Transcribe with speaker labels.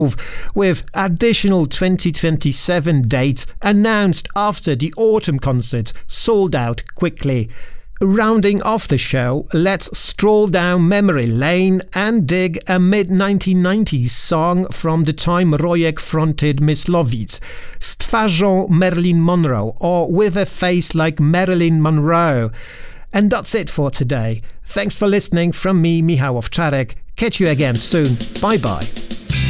Speaker 1: with additional 2027 dates announced after the autumn concerts sold out quickly. Rounding off the show, let's stroll down memory lane and dig a mid-1990s song from the time Rojek fronted Myslowic, Z twarzą Marilyn Monroe, or With a Face Like Marilyn Monroe. And that's it for today. Thanks for listening from me, Michał Owczarek. Catch you again soon. Bye-bye.